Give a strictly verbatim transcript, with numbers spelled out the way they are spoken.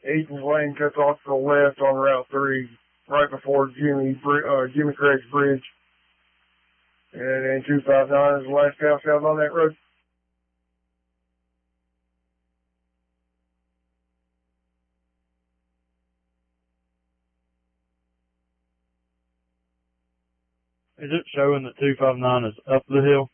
Eaton's Lane cuts off to the left on Route three, right before Jimmy uh, Jimmy Craig's Bridge. And then two five nine is the last house out on that road. Is it showing that two five nine is up the hill?